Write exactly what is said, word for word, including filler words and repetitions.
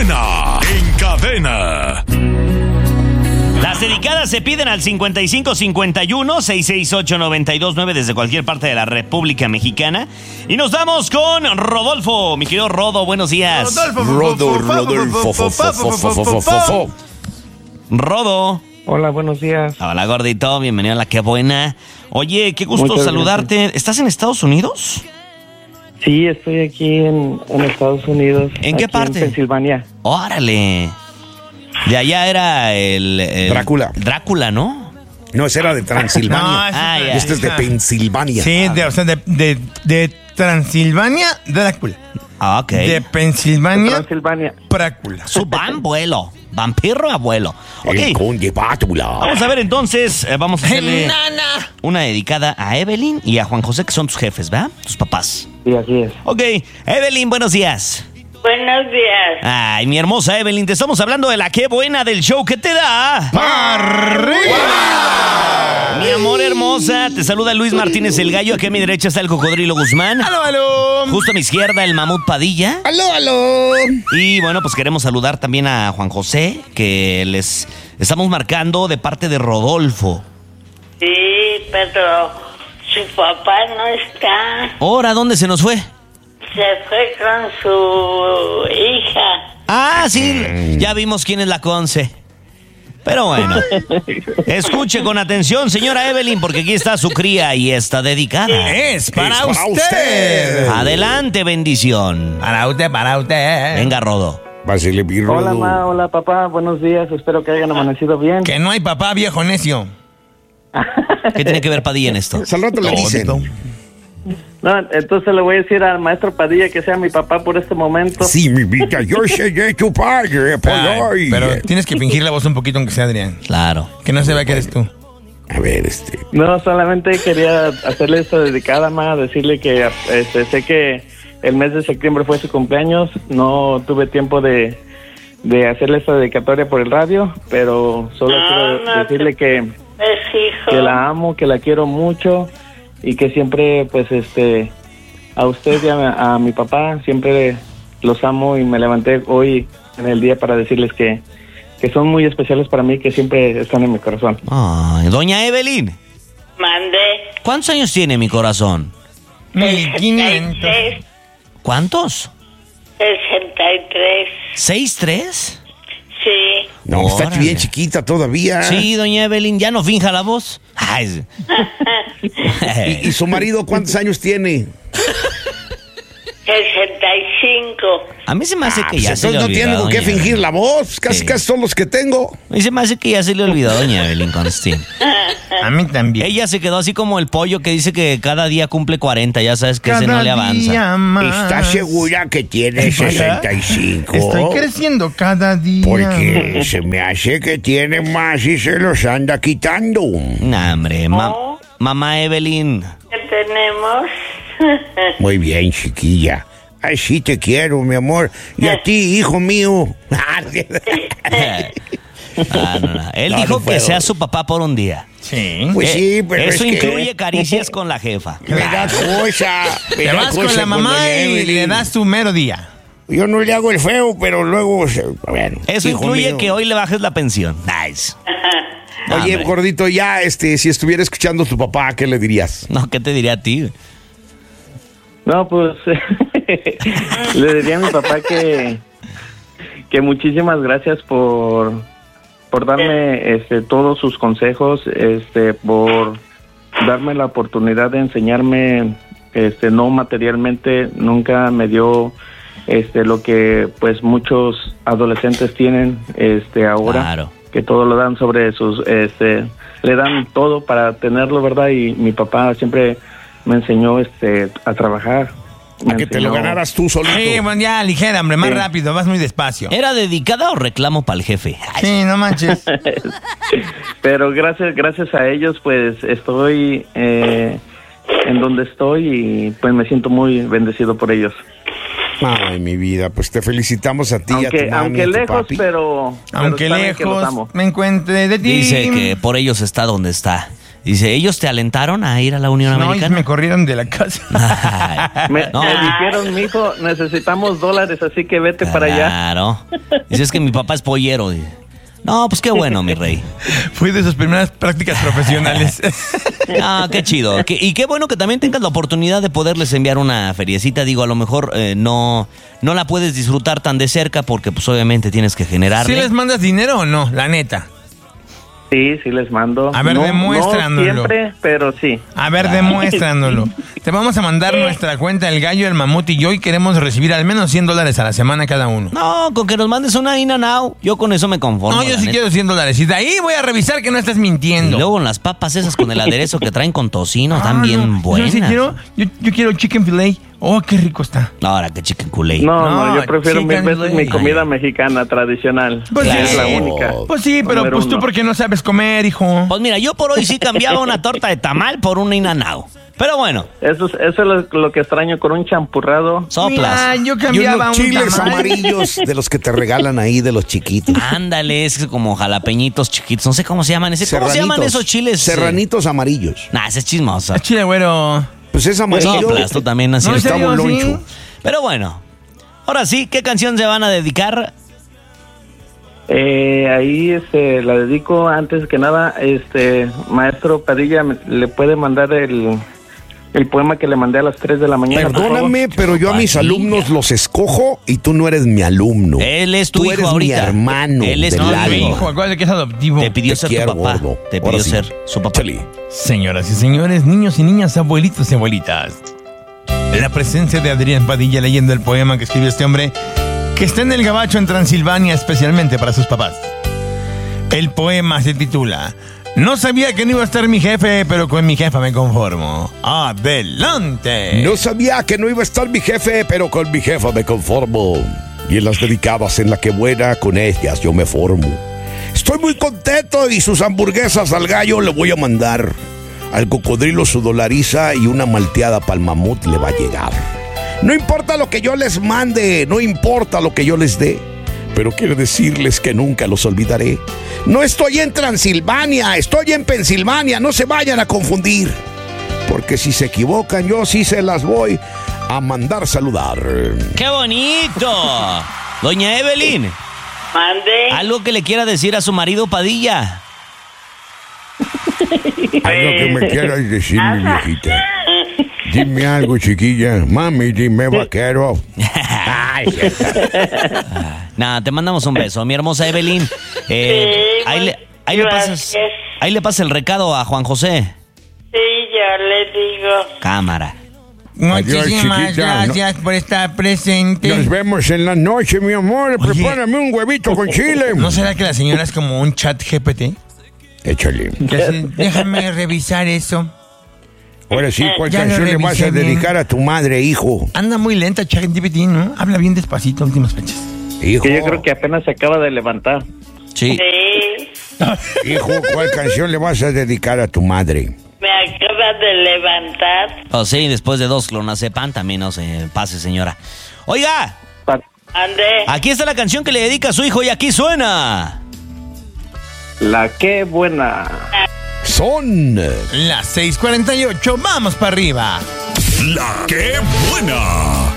buena en cadena. Las dedicadas se piden al cincuenta y cinco cincuenta y uno, seiscientos sesenta y ocho, noventa y dos nueve desde cualquier parte de la República Mexicana. Y nos vamos con Rodolfo. Mi querido Rodo, buenos días. Rodolfo, Rodolfo, fo, fo, fo, fo, fo, fo, fo. Rodo. Hola, buenos días. Hola, gordito. Bienvenido a La Qué Buena. Oye, qué gusto Muchas saludarte. gracias. ¿Estás en Estados Unidos? Sí, estoy aquí en, en Estados Unidos. ¿En qué aquí parte? En Pensilvania. Órale. De allá era el, el- Drácula. Drácula, ¿no? No, ese era de Transilvania. No, ese Ah, es- ya. Este es de Pensilvania. Sí, de, o sea, de, de, de Transilvania, Drácula. Ah, ok. De Pensilvania, Pensilvania. Prácula. Su van vuelo. Vampiro abuelo. Ok. El conde Pátula. Vamos a ver entonces, eh, vamos a hacerle ¡Nana! una dedicada a Evelyn y a Juan José, que son tus jefes, ¿verdad? Tus papás. Sí, así es. Ok, Evelyn, buenos días. Buenos días. Ay, mi hermosa Evelyn, te estamos hablando de La Qué Buena del show que te da. Mi amor hermosa, te saluda Luis Martínez el Gallo. Aquí a mi derecha está el Cocodrilo Guzmán. ¡Aló, aló! Justo a mi izquierda el Mamut Padilla. ¡Aló, aló! Y bueno, pues queremos saludar también a Juan José, que les estamos marcando de parte de Rodolfo. Sí, pero su papá no está. Ahora, ¿dónde se nos fue? Se fue con su hija. Ah, sí, ya vimos quién es la Conce. Pero bueno, escuche con atención, señora Evelyn, porque aquí está su cría y está dedicada. Es para, Es para usted. usted. Adelante, bendición. Para usted, para usted. Venga, Rodo. Pásale, mi Rodo. Hola, ma. Hola, papá. Buenos días. Espero que hayan amanecido bien. Que no hay papá, viejo necio. ¿Qué tiene que ver Padilla en esto? Al rato le dicen. No, entonces le voy a decir al maestro Padilla que sea mi papá por este momento. Sí, mi vida, yo seré tu padre por Ay, hoy. pero tienes que fingir la voz un poquito aunque sea Adrián. Claro. Que no se vea que eres tú. A ver, este... No, solamente quería hacerle esta dedicada, ma, decirle que este, sé que el mes de septiembre fue su cumpleaños. No tuve tiempo de, de hacerle esta dedicatoria por el radio, pero solo No, quiero no, decirle que, Es hijo. que la amo, que la quiero mucho y que siempre, pues, este, a usted y a, a mi papá, siempre los amo y me levanté hoy en el día para decirles que, que son muy especiales para mí, que siempre están en mi corazón. Ay, doña Evelyn, Mandé. ¿cuántos años tiene mi corazón? Mil quinientos. sesenta y tres. ¿Cuántos? sesenta y tres. ¿Seis, tres? Sí. No, está Órale. bien chiquita todavía. Sí, doña Evelyn, ya no finja la voz. Ay. ¿Y, y su marido cuántos años tiene? sesenta y cinco. A mí se me hace Ah, que pues ya se le entonces no olvidó. tiene con qué doña fingir Evelyn. la voz. Casi, Sí. casi son los que tengo. A mí se me hace que ya se le olvidó, doña Evelyn Constantine. A mí también. Ella se quedó así como el pollo que dice que cada día cumple cuarenta, ya sabes que ese no le avanza. día más. ¿Está segura que tiene sesenta y cinco? Estoy creciendo cada día. Porque se me hace que tiene más y se los anda quitando. Nah, hombre, ma- No. mamá Evelyn. ¿Qué tenemos? Muy bien, chiquilla. Así te quiero, mi amor. Y a ti, hijo mío. Ah, no, no. Él No, dijo no que puedo. sea su papá por un día. Sí. Pues sí, pero Eso es que incluye caricias con la jefa. me da cosa. me Te da vas con cosa la mamá doña y Evelyn. le das tu mero día. Yo no le hago el feo, pero luego... se- Bueno, Eso hijo incluye mío. que hoy le bajes la pensión. Nice. Oye, Hombre. gordito, ya, este, si estuviera escuchando a tu papá, ¿qué le dirías? No, ¿qué te diría a ti? No, pues le diría a mi papá que, que muchísimas gracias por, por darme este, todos sus consejos, este, por darme la oportunidad de enseñarme, este, no materialmente, nunca me dio este, lo que pues muchos adolescentes tienen este, ahora, Claro. que todo lo dan sobre sus, este, le dan todo para tenerlo, ¿verdad? Y mi papá siempre me enseñó este a trabajar. Me A que te lo enseñó- ganaras tú solito. Sí, bueno, ya, ligera, hombre, más Sí. rápido, vas muy despacio. ¿Era dedicada o reclamo para el jefe? Ay, Sí, no manches. Pero gracias, gracias a ellos, pues estoy eh, en donde estoy y pues me siento muy bendecido por ellos. Ay, mi vida, pues te felicitamos a ti y a tu Aunque, mami, aunque a tu lejos, papi. pero, pero Aunque saben que los lejos amo. me encuentre de ti. Dice que por ellos está donde está. Dice, ¿ellos te alentaron a ir a la Unión No, y Americana? me corrieron de la casa. Ay, Me, no. me dijeron, mijo, necesitamos dólares, así que vete para allá. Claro. Dice, es que mi papá es pollero. Dice, no, pues qué bueno, mi rey. Fui de sus primeras prácticas profesionales. Ah, qué chido. Qué- y qué bueno que también tengas la oportunidad de poderles enviar una feriecita. Digo, a lo mejor eh, no, no la puedes disfrutar tan de cerca porque pues obviamente tienes que ¿Sí generarle. les mandas dinero o no? La neta. Sí, sí les mando. A ver, no, demuéstranoslo. No siempre, pero sí. A ver, demuéstranoslo. Te vamos a mandar nuestra cuenta, el gallo, el mamut y yo, y queremos recibir al menos cien dólares a la semana cada uno. No, con que nos mandes una in and out, yo con eso me conformo. No, yo la sí neta. quiero cien dólares. Y de ahí voy a revisar que no estés Y mintiendo. luego con las papas esas con el aderezo que traen con tocino, Ah, están bien no. buenas. Yo sí quiero, yo, yo quiero chicken filet. Oh, qué rico está. Ahora que chicken culé. No, No, no, yo prefiero mil chicken veces leg. mi comida mexicana tradicional. Pues que sí. es la única. Pues sí, pero Número pues tú uno. porque no sabes comer, hijo. Pues mira, yo por hoy sí cambiaba una torta de tamal por una in and out. Pero bueno, Eso es, eso es lo, lo que extraño con un champurrado. soplas. Mira, yo Y cambiaba unos un chiles tamal. amarillos de los que te regalan ahí de los chiquitos. Ándale, es como jalapeñitos chiquitos. No sé cómo se llaman. Ese, ¿Cómo se llaman esos chiles? Serranitos amarillos. Nah, ese es chismoso. Ah, chile, güero. Pues es amarillo. Soplas, tú también así. No, ¿en Está serio, boloncho. sí? Pero bueno, ahora sí, ¿qué canción se van a dedicar? Eh, ahí este, la dedico antes que nada, este maestro Padilla, ¿me- ¿le puede mandar el, el poema que le mandé a las tres de la mañana? por favor? Perdóname, pero yo a mis Padilla. alumnos los escojo y tú no eres mi alumno. Él es tu tú hijo eres ahorita. mi hermano. Él es del tu No, mi alma. hijo, acuérdate que es adoptivo. Te pidió Te ser quiero, tu papá. gordo. Te Ahora pidió sí. ser su papá. Chale. Señoras y señores, niños y niñas, abuelitos y abuelitas. La presencia de Adrián Padilla leyendo el poema que escribió este hombre, que está en el Gabacho en Transilvania, especialmente para sus papás. El poema se titula No sabía que no iba a estar mi jefe, pero con mi jefa me conformo. ¡Adelante! No sabía que no iba a estar mi jefe, pero con mi jefa me conformo. Y en las dedicadas en la que buena, con ellas yo me formo. Estoy muy contento y sus hamburguesas al gallo le voy a mandar. Al cocodrilo su dolariza y una malteada pa'l mamut le va a llegar. No importa lo que yo les mande, no importa lo que yo les dé, pero quiero decirles que nunca los olvidaré. No estoy en Transilvania, estoy en Pensilvania, no se vayan a confundir. Porque si se equivocan, yo sí se las voy a mandar saludar. ¡Qué bonito! Doña Evelyn, Mande. algo que le quiera decir a su marido Padilla. Algo que me quieras decir, mi viejita. Dime algo, chiquilla. Mami, dime, vaquero. Ay, Nada, te mandamos un beso, mi hermosa Evelyn. Eh, Sí, ahí, le, ahí, le pasas, gracias. ahí le pasas el recado a Juan José. Sí, yo le digo. Cámara. Muchísimas Adiós, chiquita. gracias por estar presente. nos vemos en la noche, mi amor. Oye. Prepárame un huevito con chile. ¿No será que la señora es como un chat G P T? Échale. Que así, déjame revisar eso. Ahora sí, ¿cuál Ya lo canción le vas revisé a bien. dedicar a tu madre, hijo? Anda muy lenta chat G P T, ¿no? Habla bien despacito últimas fechas. Hijo, Que yo creo que apenas se acaba de levantar. Sí. Sí, hijo, ¿cuál canción le vas a dedicar a tu madre? me acaba de levantar. Oh, sí, después de dos clonazepam también no se pase, señora. Oiga, Pa- Mande. aquí está la canción que le dedica a su hijo y aquí suena. La que buena. Son... Las seis cuarenta y ocho, vamos para arriba. La que buena.